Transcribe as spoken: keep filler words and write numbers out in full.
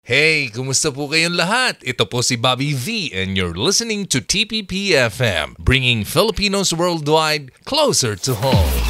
Hey, kumusta po kayong lahat? Ito po si Bobby V and you're listening to T P P F M, bringing Filipinos worldwide closer to home.